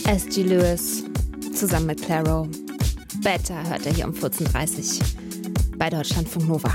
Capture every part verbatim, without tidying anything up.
S G Lewis zusammen mit Clairo. Better hört er hier um vierzehn Uhr dreißig bei Deutschlandfunk Nova.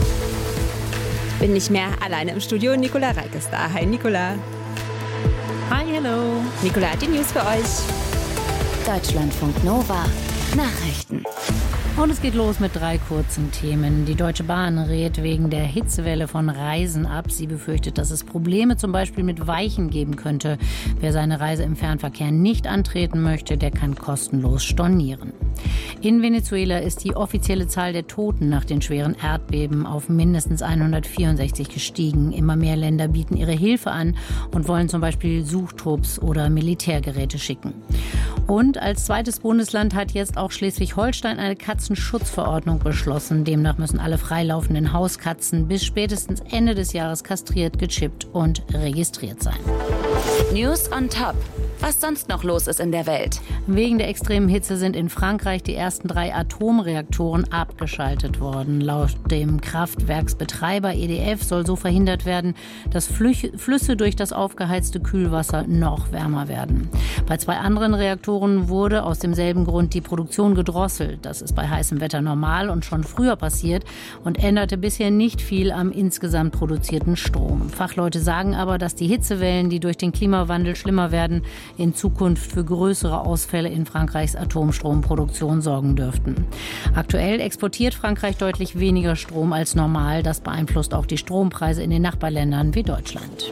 Bin nicht mehr alleine im Studio. Nicola Reik ist da. Hi Nicola. Hi, hello. Nicola hat die News für euch. Deutschlandfunk Nova Nachrichten. Und es geht los mit drei kurzen Themen. Die Deutsche Bahn rät wegen der Hitzewelle von Reisen ab. Sie befürchtet, dass es Probleme zum Beispiel mit Weichen geben könnte. Wer seine Reise im Fernverkehr nicht antreten möchte, der kann kostenlos stornieren. In Venezuela ist die offizielle Zahl der Toten nach den schweren Erdbeben auf mindestens hundertvierundsechzig gestiegen. Immer mehr Länder bieten ihre Hilfe an und wollen zum Beispiel Suchtrupps oder Militärgeräte schicken. Und als zweites Bundesland hat jetzt auch Schleswig-Holstein eine Katzenschutzverordnung beschlossen. Demnach müssen alle freilaufenden Hauskatzen bis spätestens Ende des Jahres kastriert, gechippt und registriert sein. News on top. Was sonst noch los ist in der Welt? Wegen der extremen Hitze sind in Frankreich die ersten drei Atomreaktoren abgeschaltet worden. Laut dem Kraftwerksbetreiber E D F soll so verhindert werden, dass Flüsse durch das aufgeheizte Kühlwasser noch wärmer werden. Bei zwei anderen Reaktoren wurde aus demselben Grund die Produktion gedrosselt. Das ist bei heißem Wetter normal und schon früher passiert und änderte bisher nicht viel am insgesamt produzierten Strom. Fachleute sagen aber, dass die Hitzewellen, die durch den Klimawandel schlimmer werden, in Zukunft für größere Ausfälle in Frankreichs Atomstromproduktion sorgen dürften. Aktuell exportiert Frankreich deutlich weniger Strom als normal. Das beeinflusst auch die Strompreise in den Nachbarländern wie Deutschland.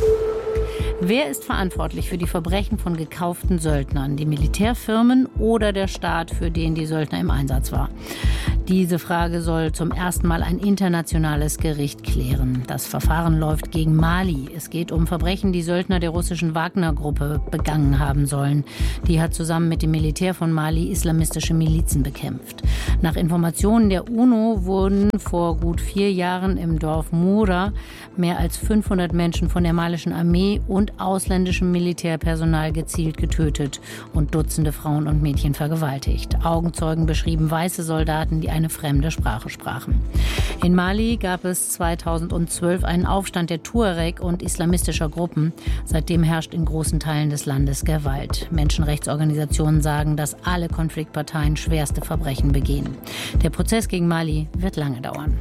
Wer ist verantwortlich für die Verbrechen von gekauften Söldnern? Die Militärfirmen oder der Staat, für den die Söldner im Einsatz war? Diese Frage soll zum ersten Mal ein internationales Gericht klären. Das Verfahren läuft gegen Mali. Es geht um Verbrechen, die Söldner der russischen Wagner-Gruppe begangen haben sollen. Die hat zusammen mit dem Militär von Mali islamistische Milizen bekämpft. Nach Informationen der UNO wurden vor gut vier Jahren im Dorf Moura mehr als fünfhundert Menschen von der malischen Armee und ausländischem Militärpersonal gezielt getötet und Dutzende Frauen und Mädchen vergewaltigt. Augenzeugen beschrieben weiße Soldaten, die eine fremde Sprache sprachen. In Mali gab es zweitausendzwölf einen Aufstand der Tuareg und islamistischer Gruppen. Seitdem herrscht in großen Teilen des Landes Gewalt. Menschenrechtsorganisationen sagen, dass alle Konfliktparteien schwerste Verbrechen begehen. Der Prozess gegen Mali wird lange dauern.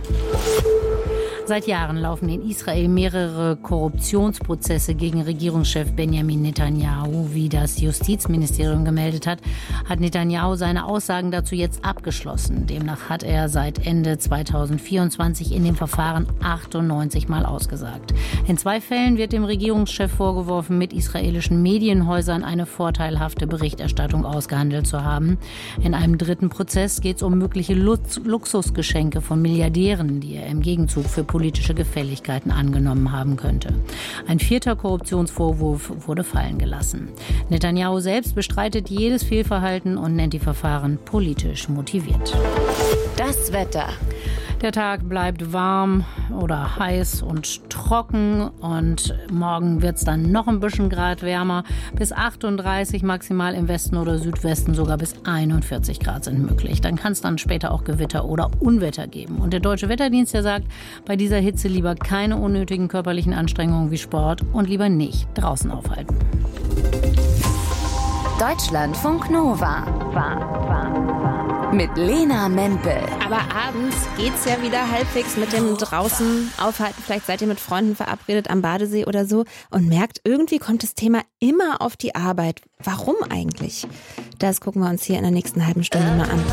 Seit Jahren laufen in Israel mehrere Korruptionsprozesse gegen Regierungschef Benjamin Netanyahu. Wie das Justizministerium gemeldet hat, hat Netanyahu seine Aussagen dazu jetzt abgeschlossen. Demnach hat er seit Ende zweitausendvierundzwanzig in dem Verfahren achtundneunzig Mal ausgesagt. In zwei Fällen wird dem Regierungschef vorgeworfen, mit israelischen Medienhäusern eine vorteilhafte Berichterstattung ausgehandelt zu haben. In einem dritten Prozess geht es um mögliche Lux- Luxusgeschenke von Milliardären, die er im Gegenzug für politische Gefälligkeiten angenommen haben könnte. Ein vierter Korruptionsvorwurf wurde fallen gelassen. Netanyahu selbst bestreitet jedes Fehlverhalten und nennt die Verfahren politisch motiviert. Das Wetter. Der Tag bleibt warm oder heiß und trocken und morgen wird es dann noch ein bisschen Grad wärmer. Bis achtunddreißig maximal im Westen oder Südwesten, sogar bis einundvierzig Grad sind möglich. Dann kann es dann später auch Gewitter oder Unwetter geben. Und der Deutsche Wetterdienst, der sagt, bei dieser Hitze lieber keine unnötigen körperlichen Anstrengungen wie Sport und lieber nicht draußen aufhalten. Deutschlandfunk Nova. War, war, war. Mit Lena Mempel. Aber abends geht's ja wieder halbwegs mit dem draußen aufhalten. Vielleicht seid ihr mit Freunden verabredet am Badesee oder so und merkt, irgendwie kommt das Thema immer auf die Arbeit. Warum eigentlich? Das gucken wir uns hier in der nächsten halben Stunde mal an.